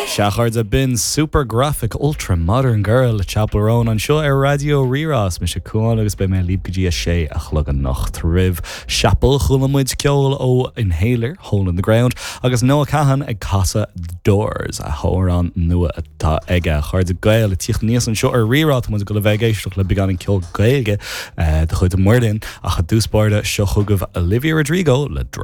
Seachard a bin super graphic ultra modern girl le Chapel Roan an seo radio rirás me se cuain agus be me lípgadí a sé a chlugan nacht rih Chapel chulamuid ceol ó Inhaler Hole in the Ground agus Noah Cahan ag Casa Doors a hór an nua atá ige chuir a gail a tíocht níos an seo rirá mu go le bheitgéisteach le began an ceol gailge de chuid a muirlin a cha dúspáirde seo chugah Olivia Rodrigo le